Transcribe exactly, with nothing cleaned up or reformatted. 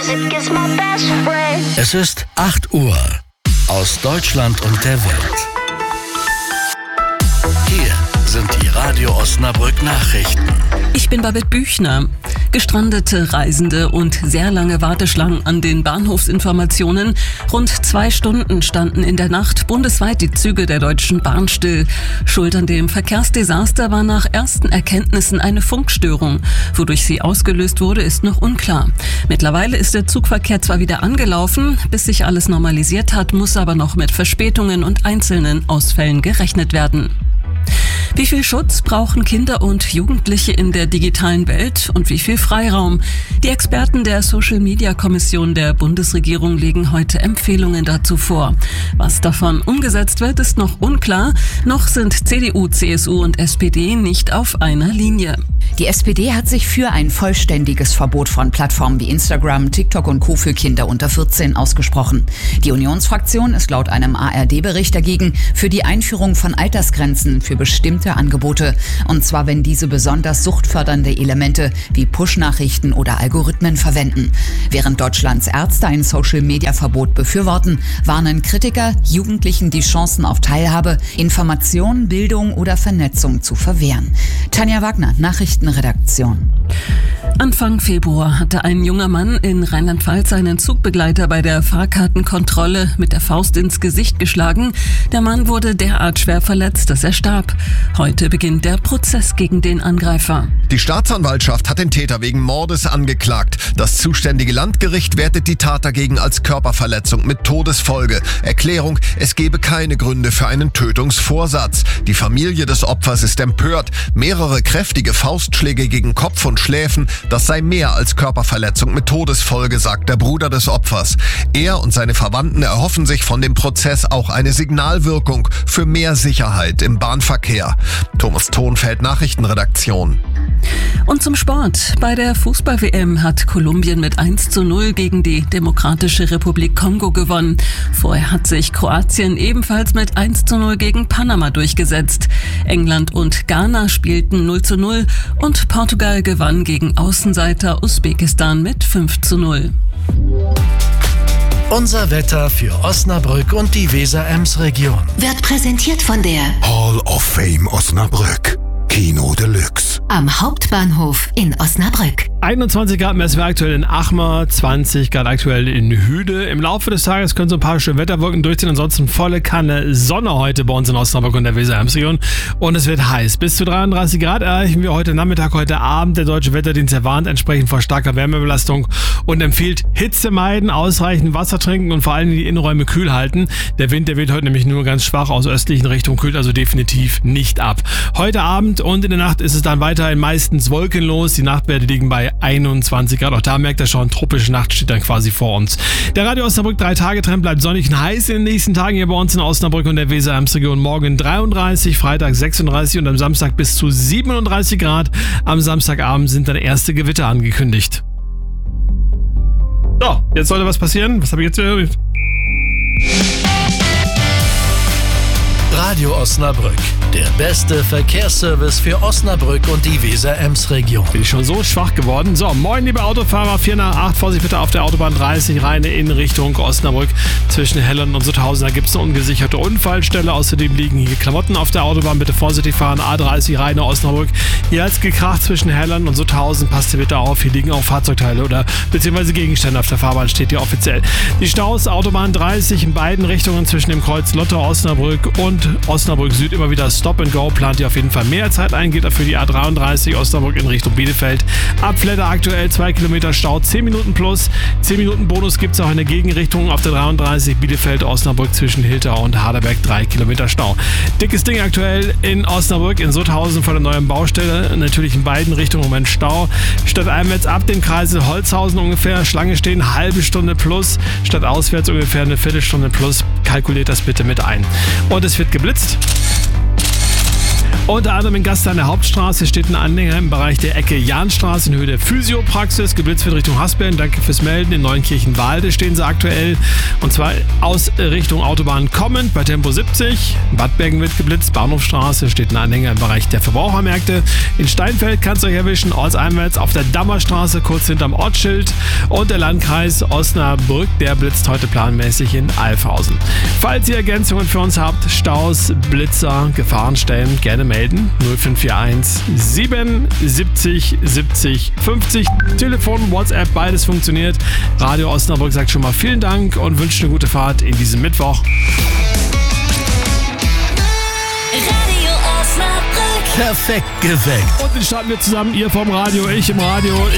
Es ist acht Uhr. Aus Deutschland und der Welt. Hier sind die Radio Osnabrück Nachrichten. Ich bin Babette Büchner. Gestrandete Reisende und sehr lange Warteschlangen an den Bahnhofsinformationen. Rund zwei Stunden standen in der Nacht bundesweit die Züge der Deutschen Bahn still. Schuld an dem Verkehrsdesaster war nach ersten Erkenntnissen eine Funkstörung. Wodurch sie ausgelöst wurde, ist noch unklar. Mittlerweile ist der Zugverkehr zwar wieder angelaufen, bis sich alles normalisiert hat, muss aber noch mit Verspätungen und einzelnen Ausfällen gerechnet werden. Wie viel Schutz brauchen Kinder und Jugendliche in der digitalen Welt und wie viel Freiraum? Die Experten der Social-Media-Kommission der Bundesregierung legen heute Empfehlungen dazu vor. Was davon umgesetzt wird, ist noch unklar. Noch sind C D U, C S U und S P D nicht auf einer Linie. Die S P D hat sich für ein vollständiges Verbot von Plattformen wie Instagram, TikTok und Co. für Kinder unter vierzehn ausgesprochen. Die Unionsfraktion ist laut einem A R D-Bericht dagegen für die Einführung von Altersgrenzen für bestimmte Angebote. Und zwar, wenn diese besonders suchtfördernde Elemente wie Push-Nachrichten oder Algorithmen verwenden. Während Deutschlands Ärzte ein Social-Media-Verbot befürworten, warnen Kritiker, Jugendlichen die Chancen auf Teilhabe, Information, Bildung oder Vernetzung zu verwehren. Tanja Wagner, Nachrichtenredaktion. Anfang Februar hatte ein junger Mann in Rheinland-Pfalz seinen Zugbegleiter bei der Fahrkartenkontrolle mit der Faust ins Gesicht geschlagen. Der Mann wurde derart schwer verletzt, dass er starb. Heute beginnt der Prozess gegen den Angreifer. Die Staatsanwaltschaft hat den Täter wegen Mordes angeklagt. Das zuständige Landgericht wertet die Tat dagegen als Körperverletzung mit Todesfolge. Erklärung: Es gebe keine Gründe für einen Tötungsvorsatz. Die Familie des Opfers ist empört. Mehrere kräftige Faustschläge gegen Kopf und Schläfen, das sei mehr als Körperverletzung mit Todesfolge, sagt der Bruder des Opfers. Er und seine Verwandten erhoffen sich von dem Prozess auch eine Signalwirkung für mehr Sicherheit im Bahnverkehr. Thomas Thonfeld, Nachrichtenredaktion. Und zum Sport. Bei der Fußball-W M hat Kolumbien mit eins zu null gegen die Demokratische Republik Kongo gewonnen. Vorher hat sich Kroatien ebenfalls mit eins zu null gegen Panama durchgesetzt. England und Ghana spielten null zu null und Portugal gewann gegen Außenseiter Usbekistan mit fünf zu null. Unser Wetter für Osnabrück und die Weser-Ems-Region Wird präsentiert von der Hall of Fame Osnabrück. Kino Deluxe. am Hauptbahnhof in Osnabrück. einundzwanzig Grad messen wir aktuell in Achmar, zwanzig Grad aktuell in Hüde. Im Laufe des Tages können so ein paar schöne Wetterwolken durchziehen. Ansonsten volle Kanne Sonne heute bei uns in Osnabrück und der Weser-Ems-Region. Und es wird heiß. Bis zu dreiunddreißig Grad erreichen wir heute Nachmittag, heute Abend. Der Deutsche Wetterdienst erwarnt entsprechend vor starker Wärmebelastung und empfiehlt Hitze meiden, ausreichend Wasser trinken und vor allem die Innenräume kühl halten. Der Wind, der weht heute nämlich nur ganz schwach aus östlichen Richtungen, kühlt also definitiv nicht ab. Heute Abend und in der Nacht ist es dann weiterhin meistens wolkenlos. Die Nachtwerte liegen bei einundzwanzig Grad. Auch da merkt ihr schon, tropische Nacht steht dann quasi vor uns. Der Radio Osnabrück drei Tage Trend bleibt sonnig und heiß in den nächsten Tagen hier bei uns in Osnabrück und der Weser-Ems-Region. Morgen dreiunddreißig, Freitag sechsunddreißig und am Samstag bis zu siebenunddreißig Grad. Am Samstagabend sind dann erste Gewitter angekündigt. So, jetzt sollte was passieren. Was habe ich jetzt gehört? Radio Osnabrück, der beste Verkehrsservice für Osnabrück und die Weser-Ems-Region. Bin ich schon so schwach geworden. So, moin liebe Autofahrer, vier nach acht, Vorsicht bitte auf der Autobahn dreißig, rein in Richtung Osnabrück. Zwischen Hellern und Sutthausen, da gibt es eine ungesicherte Unfallstelle. Außerdem liegen hier Klamotten auf der Autobahn, bitte vorsichtig fahren. A dreißig, rein in Osnabrück. Hier hat's gekracht zwischen Hellern und Sutthausen, passt ihr bitte auf. Hier liegen auch Fahrzeugteile oder beziehungsweise Gegenstände auf der Fahrbahn, steht hier offiziell. Die Staus, Autobahn dreißig in beiden Richtungen zwischen dem Kreuz Lotte, Osnabrück und Osnabrück Süd immer wieder Stop and Go. Plant ihr auf jeden Fall mehr Zeit ein, geht dafür die A dreiunddreißig Osnabrück in Richtung Bielefeld. Ab Fledder aktuell zwei Kilometer Stau, zehn Minuten plus. zehn Minuten Bonus gibt es auch in der Gegenrichtung auf der dreiunddreißig Bielefeld Osnabrück zwischen Hilterau und Harderberg, drei Kilometer Stau. Dickes Ding aktuell in Osnabrück, in Sutthausen vor der neuen Baustelle. Natürlich in beiden Richtungen im Moment Stau. Stadteinwärts ab dem Kreisel Holzhausen ungefähr Schlange stehen, halbe Stunde plus. Stadtauswärts ungefähr eine Viertelstunde plus. Kalkuliert das bitte mit ein. Und es wird geblitzt. Unter anderem in Gaster an der Hauptstraße steht ein Anhänger im Bereich der Ecke Jahnstraße in Höhe der Physiopraxis. Geblitzt wird Richtung Hasbergen. Danke fürs Melden. In Neunkirchen-Walde stehen sie aktuell. Und zwar aus Richtung Autobahn kommend bei Tempo siebzig. In Bad Bergen wird geblitzt. Bahnhofstraße steht ein Anhänger im Bereich der Verbrauchermärkte. In Steinfeld kannst du euch erwischen. Ortseinwärts auf der Dammerstraße kurz hinterm Ortsschild. Und der Landkreis Osnabrück, der blitzt heute planmäßig in Alfhausen. Falls ihr Ergänzungen für uns habt, Staus, Blitzer, Gefahrenstellen, gerne melden. null fünf vier eins sieben siebzig siebzig fünfzig. Telefon, WhatsApp, beides funktioniert. Radio Osnabrück sagt schon mal vielen Dank und wünscht eine gute Fahrt in diesem Mittwoch. Radio Osnabrück. Perfekt geweckt. Und den starten wir zusammen. Ihr vom Radio, ich im Radio.